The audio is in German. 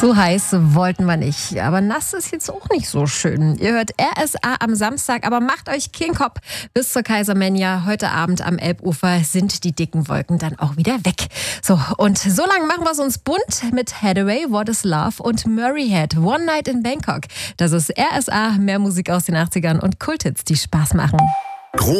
So heiß wollten wir nicht, aber nass ist jetzt auch nicht so schön. Ihr hört RSA am Samstag, aber macht euch keinen Kopf. Bis zur Kaisermania heute Abend am Elbufer sind die dicken Wolken dann auch wieder weg. So, und so lange machen wir es uns bunt mit Hathaway, What is Love und Murray Head, One Night in Bangkok. Das ist RSA, mehr Musik aus den 80ern und Kulthits, die Spaß machen.